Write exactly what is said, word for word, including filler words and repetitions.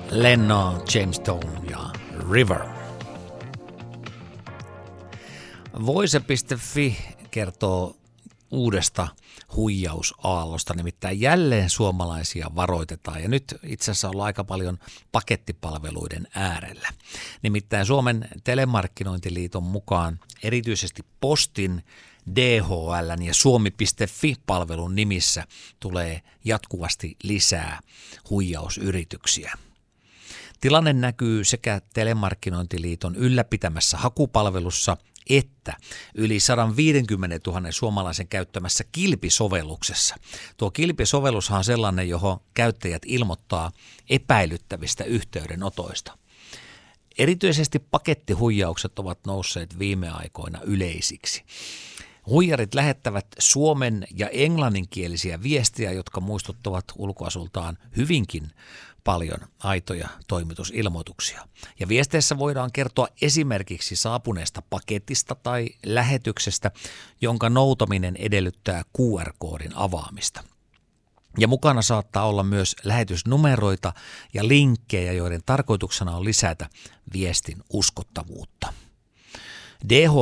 Lennon, James Stone ja River. Voise piste fi kertoo uudesta huijausaallosta, nimittäin jälleen suomalaisia varoitetaan ja nyt itse asiassa ollaan aika paljon pakettipalveluiden äärellä. Nimittäin Suomen telemarkkinointiliiton mukaan erityisesti Postin, D H L:n ja Suomi piste fi-palvelun nimissä tulee jatkuvasti lisää huijausyrityksiä. Tilanne näkyy sekä telemarkkinointiliiton ylläpitämässä hakupalvelussa että yli sata viisikymmentätuhatta suomalaisen käyttämässä Kilpi-sovelluksessa. Tuo Kilpi-sovellushan on sellainen, johon käyttäjät ilmoittaa epäilyttävistä yhteydenotoista. Erityisesti pakettihuijaukset ovat nousseet viime aikoina yleisiksi. Huijarit lähettävät suomen- ja englanninkielisiä viestejä, jotka muistuttavat ulkoasultaan hyvinkin paljon aitoja toimitusilmoituksia. Ja viesteissä voidaan kertoa esimerkiksi saapuneesta paketista tai lähetyksestä, jonka noutaminen edellyttää Q R-koodin avaamista. Ja mukana saattaa olla myös lähetysnumeroita ja linkkejä, joiden tarkoituksena on lisätä viestin uskottavuutta. D H